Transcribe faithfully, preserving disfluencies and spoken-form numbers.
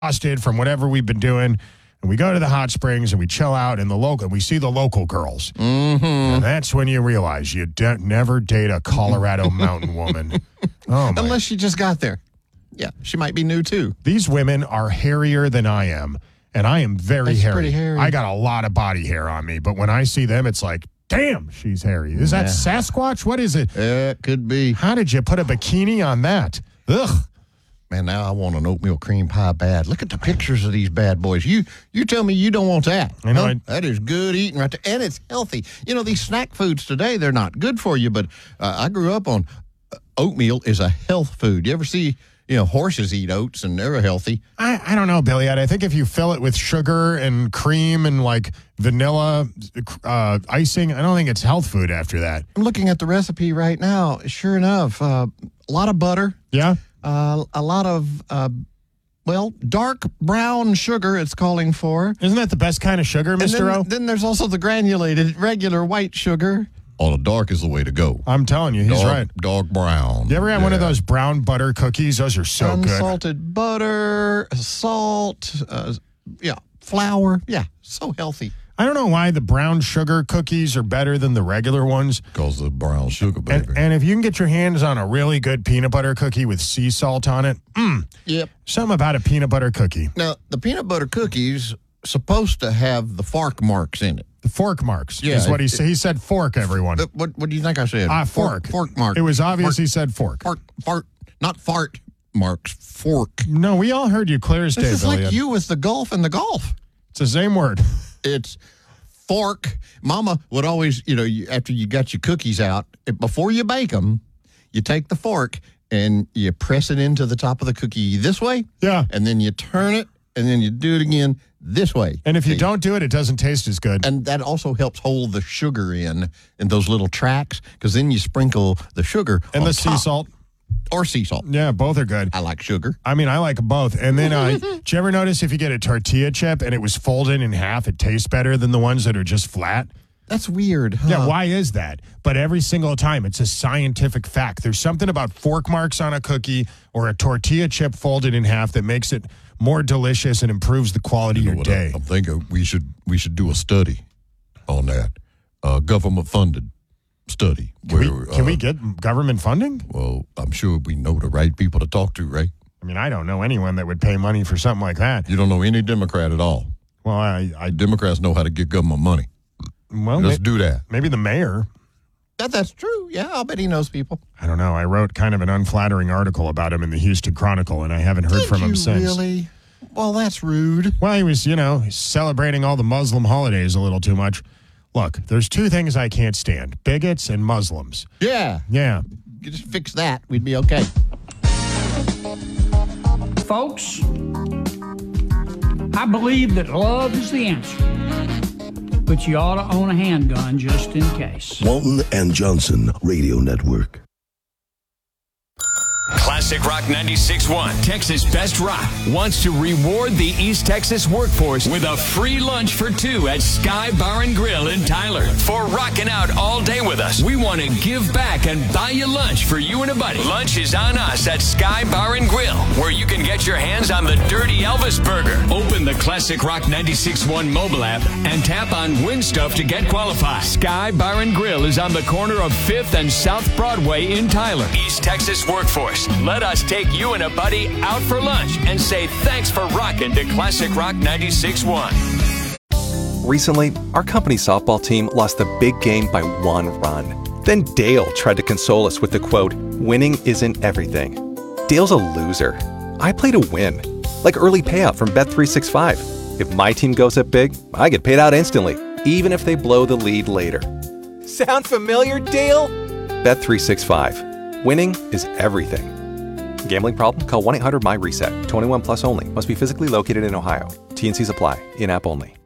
exhausted from whatever we've been doing, and we go to the hot springs and we chill out in the local, and we see the local girls. Mm-hmm. And that's when you realize you de- never date a Colorado mountain woman. Oh, my. Unless she just got there. Yeah, she might be new, too. These women are hairier than I am, and I am very That's hairy. pretty hairy. I got a lot of body hair on me, but when I see them, it's like, damn, she's hairy. Is that Yeah. Sasquatch? What is it? Yeah, it could be. How did you put a bikini on that? Ugh. Man, now I want an oatmeal cream pie bad. Look at the pictures of these bad boys. You you tell me you don't want that. I know. Huh? I- that is good eating right there. And it's healthy. You know, these snack foods today, they're not good for you, but uh, I grew up on uh, oatmeal is a health food. You ever see, you know, horses eat oats and they're healthy? I, I don't know, Billy. I think if you fill it with sugar and cream and like vanilla uh, icing, I don't think it's health food after that. I'm looking at the recipe right now. Sure enough, uh, a lot of butter. Yeah? Uh, a lot of, uh, well, dark brown sugar it's calling for. Isn't that the best kind of sugar, And Mister then, O? then there's also the granulated regular white sugar. Oh, the dark is the way to go. I'm telling you, he's dark, right. Dark brown. You ever had yeah. one of those brown butter cookies? Those are so good. Unsalted butter, salt, uh, yeah, flour. Yeah, so healthy. I don't know why the brown sugar cookies are better than the regular ones. Because of brown sugar, baby. And, and if you can get your hands on a really good peanut butter cookie with sea salt on it, mm, yep. something about a peanut butter cookie. Now, the peanut butter cookies supposed to have the fork marks in it. The fork marks Yeah, is what he it- said. He said fork, everyone. But what What do you think I said? Ah, fork. Fork, fork mark. It was obvious Fork, he said fork. Fart, fart, not fart marks, fork. No, we all heard you clear as day, This is Billy. like you with the golf and the golf. It's the same word. It's fork. Mama would always, you know, you, after you got your cookies out, it- before you bake them, you take the fork and you press it into the top of the cookie this way, Yeah. and then you turn it, and then you do it again this way. And if you See? don't do it, it doesn't taste as good. And that also helps hold the sugar in in those little tracks, because then you sprinkle the sugar And on the sea top. salt. Or sea salt. Yeah, both are good. I like sugar. I mean, I like both. And then, uh, did you ever notice if you get a tortilla chip and it was folded in half, it tastes better than the ones that are just flat? That's weird, huh? Yeah, why is that? But every single time, it's a scientific fact. There's something about fork marks on a cookie or a tortilla chip folded in half that makes it more delicious and improves the quality of your day. I'm thinking we should we should do a study on that, uh, government funded study. Can, where, we, can uh, we get government funding? Well, I'm sure we know the right people to talk to, right? I mean, I don't know anyone that would pay money for something like that. You don't know any Democrat at all. Well, I, I Democrats know how to get government money. well, Let's may, do that. maybe the mayor. That that's true. Yeah, I'll bet he knows people. I don't know. I wrote kind of an unflattering article about him in the Houston Chronicle, and I haven't heard Did from him you since. Really? Well, that's rude. Well, he was, you know, celebrating all the Muslim holidays a little too much. Look, there's two things I can't stand: bigots and Muslims. Yeah. Yeah. You just fix that. We'd be okay. Folks, I believe that love is the answer, but you ought to own a handgun just in case. Walton and Johnson Radio Network. Classic Rock ninety-six point one, Texas Best Rock, wants to reward the East Texas workforce with a free lunch for two at Sky Bar and Grill in Tyler. For rocking out all day with us, we want to give back and buy you lunch for you and a buddy. Lunch is on us at Sky Bar and Grill, where you can get your hands on the Dirty Elvis Burger. Open the Classic Rock ninety-six point one mobile app and tap on Win Stuff to get qualified. Sky Bar and Grill is on the corner of fifth and South Broadway in Tyler. East Texas workforce, let us take you and a buddy out for lunch and say thanks for rocking to Classic Rock ninety-six point one. Recently, our company softball team lost the big game by one run. Then Dale tried to console us with the quote, "Winning isn't everything." Dale's a loser. I play to win. Like early payout from Bet three sixty-five. If my team goes up big, I get paid out instantly, even if they blow the lead later. Sound familiar, Dale? Bet three sixty-five. Winning is everything. Gambling problem? Call one eight hundred M Y RESET. twenty-one plus only. Must be physically located in Ohio. T and C's apply. In-app only.